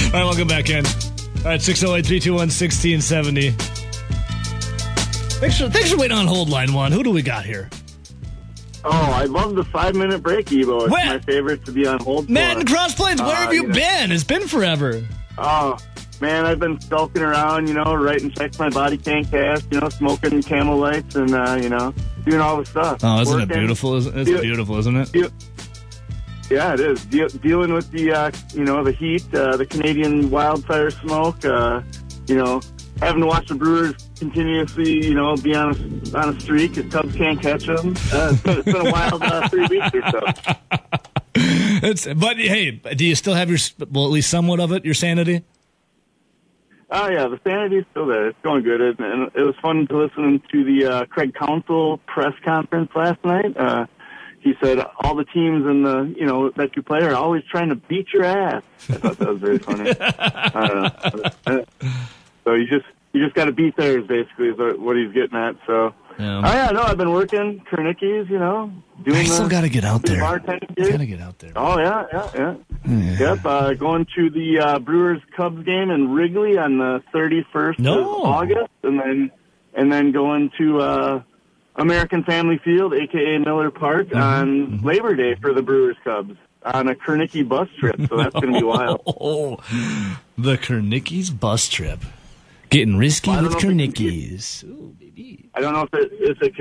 right, welcome back in. All right, 608-321-1670. Thanks for waiting on hold, line one. Who do we got here? Oh, I love the 5-minute break, Evo. It's my favorite to be on hold for. Matt in Cross Plains, where have you been? It's been forever. Oh, man, I've been skulking around, writing checks my body can't cash, smoking Camel Lights and, doing all the stuff. Oh, isn't it beautiful? It's beautiful, isn't it? Yeah, it is. Dealing with the, the heat, the Canadian wildfire smoke, having to watch the Brewers continuously, be on a streak because Cubs can't catch them. It's been a wild 3 weeks or so. But, hey, do you still have at least somewhat of it, your sanity? Oh, yeah, the sanity's still there. It's going good. And it was fun to listen to the Craig Counsell press conference last night. He said all the teams in the, that you play are always trying to beat your ass. I thought that was very funny. I don't know. So you just got to beat theirs, basically, is what he's getting at. So, I've been working Kernicki's, doing. I still got to get out there. Got to get out there. Oh yeah. Yep, going to the Brewers Cubs game in Wrigley on the 31st of August, and then going to American Family Field, aka Miller Park, on Labor Day for the Brewers Cubs on a Kernicki bus trip. So that's going to be wild. The Kernicki's bus trip. Getting risky with Kernicki's. I don't know if it